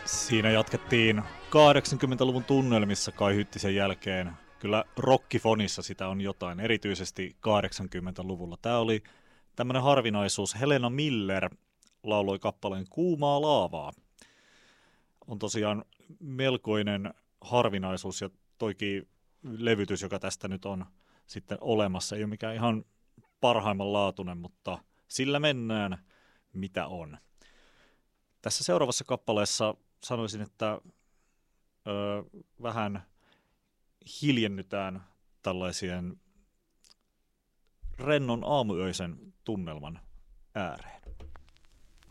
Siinä jatkettiin 80-luvun tunnelmissa Kai Hyttisen jälkeen. Kyllä rockifonissa sitä on jotain, erityisesti 80-luvulla. Tämä oli tämmöinen harvinaisuus. Helena Miller lauloi kappaleen Kuumaa laavaa. On tosiaan melkoinen harvinaisuus ja toikin levytys, joka tästä nyt on sitten olemassa. Ei ole mikään ihan parhaimman laatuinen, mutta sillä mennään mitä on. Tässä seuraavassa kappaleessa sanoisin, että vähän hiljennytään tällaisien rennon aamuyöisen tunnelman ääreen.